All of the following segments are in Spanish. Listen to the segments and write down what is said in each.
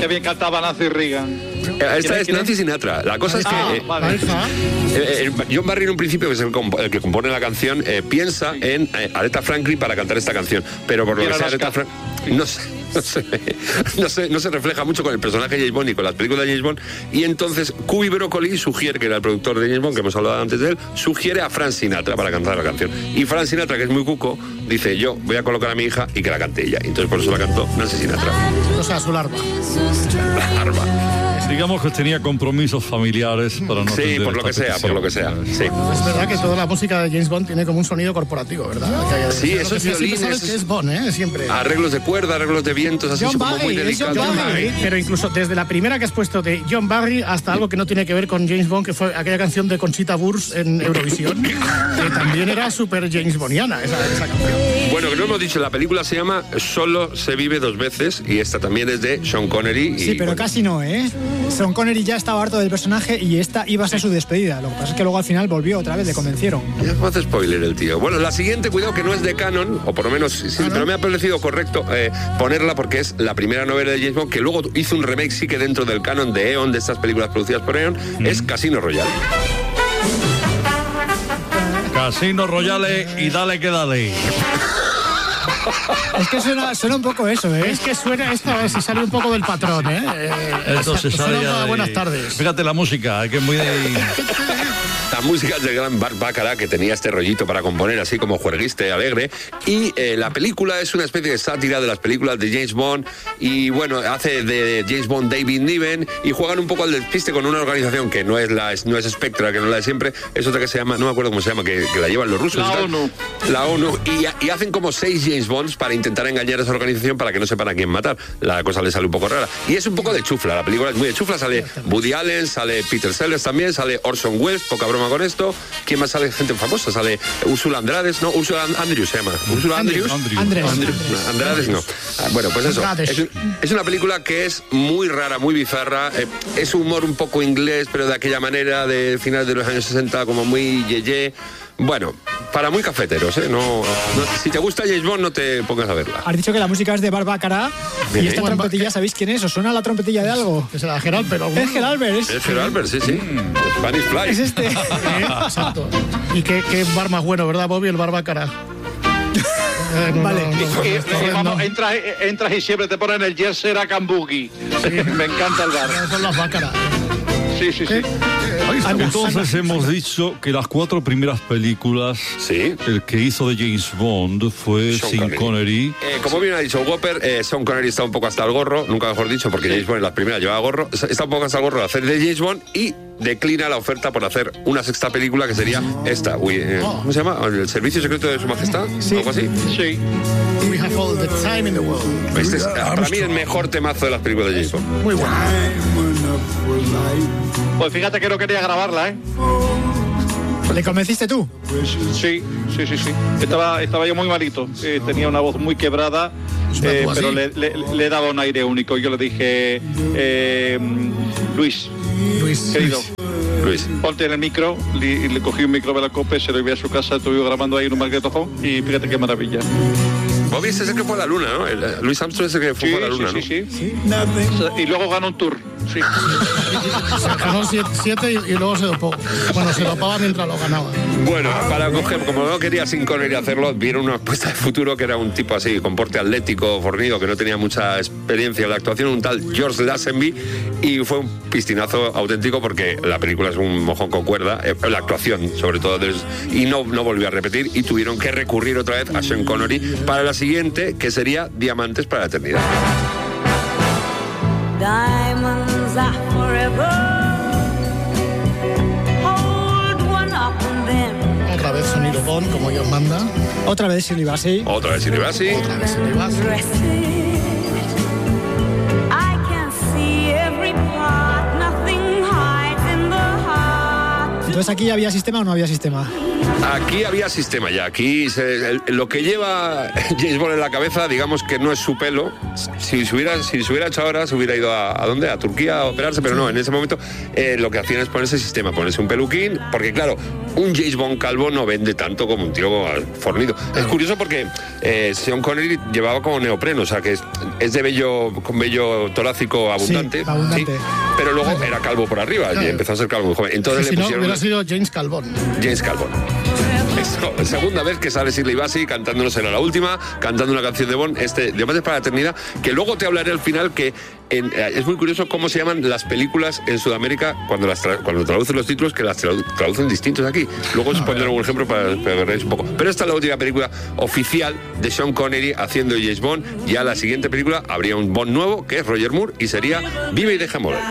Qué bien cantaba Nancy Reagan. Esta es Nancy Sinatra. La cosa es que John Barry en un principio, que es el que compone la canción, piensa en Aretha Franklin para cantar esta canción, pero por lo que sea Aretha Franklin no se refleja mucho con el personaje de James Bond y con las películas de James Bond, y entonces Cubby Broccoli sugiere, que era el productor de James Bond, que hemos hablado antes de él, sugiere a Frank Sinatra para cantar la canción, y Frank Sinatra, que es muy cuco, dice: yo voy a colocar a mi hija y que la cante ella. Entonces por eso la cantó Nancy Sinatra. O sea, su larva. La larva. Digamos que tenía compromisos familiares para no Sí, por lo que sea, por lo que sea. Sí. Es verdad que toda la música de James Bond tiene como un sonido corporativo, ¿verdad? Sí, esos violines, sabes que es Bond, siempre. Arreglos de cuerda, arreglos de vientos, así John como Barry, muy delicados. John Barry, pero incluso desde la primera que has puesto de John Barry hasta algo que no tiene que ver con James Bond, que fue aquella canción de Conchita Wurst en Eurovisión, que también era súper James Bondiana esa canción. Bueno, que no hemos dicho, la película se llama Solo se vive dos veces, y esta también es de Sean Connery. Sí, pero casi no, Sean Connery ya estaba harto del personaje y esta iba a ser su despedida. Lo que pasa es que luego al final volvió otra vez, le convencieron. Ya no hace spoiler el tío. Bueno, la siguiente, cuidado, que no es de canon, o por lo menos sí, pero me ha parecido correcto ponerla porque es la primera novela de James Bond, que luego hizo un remake, sí, que dentro del canon de Eon, de estas películas producidas por Eon, es Casino Royale. Casino Royale y dale que dale. Es que suena un poco eso, Es que suena, esta vez se sale un poco del patrón, Entonces sale ya buenas tardes. Fíjate la música, que es muy de... La música es del gran Burt Bacharach, que tenía este rollito para componer así como juerguiste, alegre, y la película es una especie de sátira de las películas de James Bond, y bueno, hace de James Bond David Niven, y juegan un poco al despiste con una organización que no es Spectra, que no es la de siempre, es otra que se llama, no me acuerdo cómo se llama, que la llevan los rusos. La ONU, y hacen como 6 James Bonds para intentar engañar a esa organización para que no sepan a quién matar. La cosa le sale un poco rara, y es un poco de chufla, la película es muy de chufla, sale Woody Allen, sale Peter Sellers también, sale Orson Welles, poca broma con esto. ¿Quién más sale? Gente famosa, sale Úrsula Andrés, no, Úrsula Andrews se llama. Úrsula Andrews. Andrés no. Bueno, pues eso. Es una película que es muy rara, muy bizarra. Es humor un poco inglés, pero de aquella manera de finales de los años 60, como muy yeye. Bueno, para muy cafeteros, no, si te gusta James Bond, no te pongas a verla. Has dicho que la música es de Burt Bacharach y esta trompetilla, ¿sabéis quién es? ¿Os suena la trompetilla de algo? Es la Gerald, pero... Es Gerald Albert, Es Gerald Albert, sí. Spanish Fly. Es este. Exacto. Y qué bar más bueno, ¿verdad, Bobby? El Burt Bacharach. Vale. Vamos, entras y siempre te ponen el jersey a Cambugi. Me encanta el bar. Son las Bacharach. Sí. Entonces hemos dicho que las 4 primeras películas, el que hizo de James Bond fue Sean Connery. Como bien ha dicho Whopper, Sean Connery está un poco hasta el gorro, nunca mejor dicho, porque James Bond en las primeras llevaba gorro, está un poco hasta el gorro de hacer de James Bond y declina la oferta por hacer una sexta película que sería esta. ¿Cómo se llama? ¿El Servicio Secreto de Su Majestad? ¿Algo así? Sí. We have all the time in the world. Este es para mí el mejor temazo de las películas de James Bond. Muy bueno. Pues fíjate que no quería grabarla, ¿Le convenciste tú? Sí. Estaba yo muy malito. Tenía una voz muy quebrada, pero le daba un aire único. Yo le dije, Luis, querido, ponte en el micro, y le cogí un micro de la copa, se lo llevé a su casa, estuve grabando ahí en un magnetofón y fíjate qué maravilla. Bobby es el que fue a la luna, ¿no? Luis Armstrong es el que fue a la luna, ¿no? Sí. Y luego ganó un tour. Sí. Ganó 7 y luego se dopó. Bueno, se dopaba mientras lo ganaba. Bueno, para coger, como no quería Sean Connery hacerlo, vieron una apuesta de futuro que era un tipo así, con porte atlético, fornido, que no tenía mucha experiencia en la actuación, un tal George Lazenby, y fue un pistinazo auténtico porque la película es un mojón con cuerda, la actuación sobre todo, y no volvió a repetir, y tuvieron que recurrir otra vez a Sean Connery para la siguiente, que sería Diamantes para la Eternidad. Diamonds are forever. Hold one up and then. Otra vez sonido Bond, como Dios manda. Otra vez Shirley Bassey. Otra vez Shirley Bassey. Entonces, ¿aquí había sistema o no había sistema? Aquí había sistema ya. Aquí lo que lleva James Bond en la cabeza, digamos que no es su pelo. Si se hubiera hecho ahora, se hubiera ido ¿a dónde? A Turquía a operarse, pero no, en ese momento lo que hacían es ponerse sistema, ponerse un peluquín, porque claro, un James Bond calvo no vende tanto como un tío fornido. Es curioso porque Sean Connery llevaba como neopreno, o sea que es de con vello torácico abundante, sí, abundante. ¿sí? Pero luego era calvo por arriba, y empezó a ser calvo muy joven. Entonces si le no, pusieron... hubiera sido James Calvón. James Calvón. Es segunda vez que sale Shirley Bassey cantándonos, era la última, cantando una canción de Bond, Diamantes para la Eternidad, que luego te hablaré al final que es muy curioso cómo se llaman las películas en Sudamérica cuando traducen los títulos, que las traducen distintos aquí. Luego os pondré algún ejemplo para que veáis un poco. Pero esta es la última película oficial de Sean Connery haciendo James Bond. Ya la siguiente película habría un Bond nuevo, que es Roger Moore, y sería Vive y deja morir.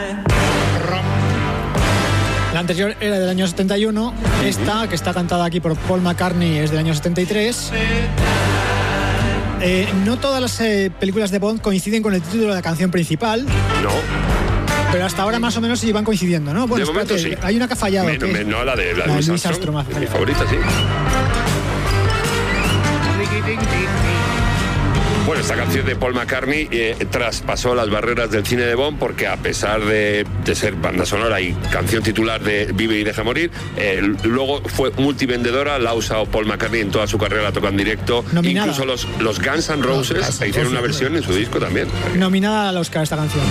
La anterior era del año 71, esta, que está cantada aquí por Paul McCartney, es del año 73. No todas las películas de Bond coinciden con el título de la canción principal. No. Pero hasta ahora más o menos sí van coincidiendo, ¿no? Bueno, de momento sí. Hay una que ha fallado. No, la de Louis Armstrong, es mi favorita, sí. Bueno, esta canción de Paul McCartney traspasó las barreras del cine de Bond, porque a pesar de ser banda sonora y canción titular de Vive y deja morir, luego fue multivendedora, la ha usado Paul McCartney en toda su carrera, la toca en directo. Nominada. Incluso los Guns N' Roses hicieron una versión en su disco también. Nominada al Oscar esta canción.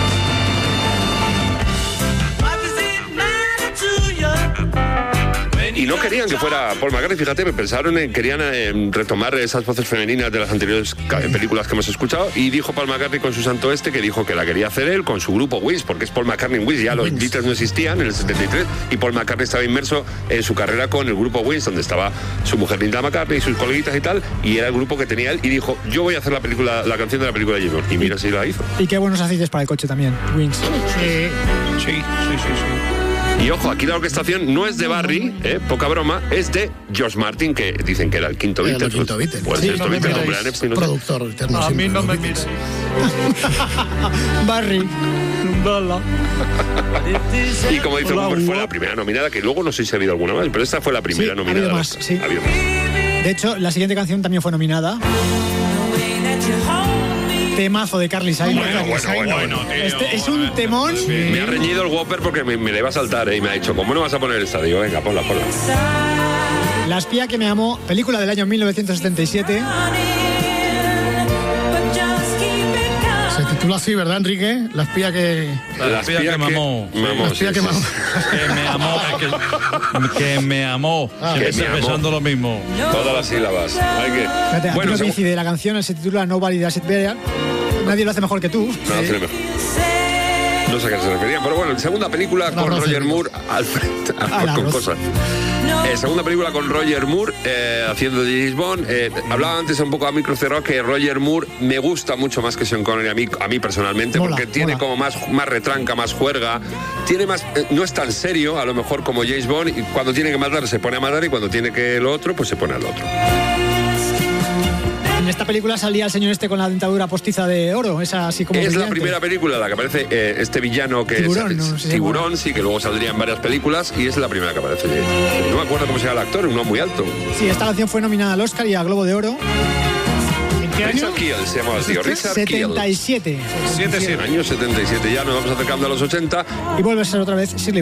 Y no querían que fuera Paul McCartney, fíjate, querían retomar esas voces femeninas de las anteriores películas que hemos escuchado, y dijo Paul McCartney con su santo que dijo que la quería hacer él con su grupo Wings, porque es Paul McCartney Wings, ya los Beatles no existían en el 73, y Paul McCartney estaba inmerso en su carrera con el grupo Wings, donde estaba su mujer Linda McCartney y sus coleguitas y tal, y era el grupo que tenía él, y dijo, yo voy a hacer la canción de la película de James Bond, y mira si la hizo. Y qué buenos aceites para el coche también, Wings. Sí. Y ojo, aquí la orquestación no es de Barry, poca broma, es de George Martin, que dicen que era el quinto Beatle. Pues sí, esto Beatle, productor eterno. A mí no me miréis. Barry. Y como dice Cooper, fue la primera nominada, que luego no sé si ha habido alguna más, pero esta fue la primera nominada. Ha habido más, sí. De hecho, la siguiente canción también fue nominada. Temazo de Carly Simon. Bueno, este es un temón. Me ha reñido el Whopper porque me le iba a saltar, y me ha dicho, ¿cómo no vas a poner esta? Digo, venga, ponla. La espía que me amó, película del año 1977. Se titula así, ¿verdad, Enrique? La espía que... La espía que mamó. La espía que mamó. Que me amó. Que me amó. Pensando lo mismo. Todas las sílabas. Fíjate, bueno, no coincide la canción, se titula Nobody Does It Better. Nadie lo hace mejor que tú. No, hace mejor. No sé a qué se refería, pero bueno, segunda película con Roger Moore al frente, con cosas. Segunda película con Roger Moore haciendo de James Bond. Hablaba antes un poco a micro cerrado que Roger Moore me gusta mucho más que Sean Connery a mí personalmente, porque tiene como más retranca, más juerga, tiene más, no es tan serio a lo mejor como James Bond, y cuando tiene que matar se pone a matar, y cuando tiene que lo otro pues se pone al otro. En esta película salía el señor con la dentadura postiza de oro, esa así como es brillante. La primera película en la que aparece este villano que Tiburón, es Tiburón, sí, que luego saldría en varias películas, y es la primera que aparece. No me acuerdo cómo se llama el actor, uno muy alto. Sí, esta canción fue nominada al Oscar y al Globo de Oro. ¿En qué año? Richard Kiel se llamaba el tío, Richard 77. Kiel. Año 77, ya nos vamos acercando a los 80. Y vuelve a ser otra vez Shirley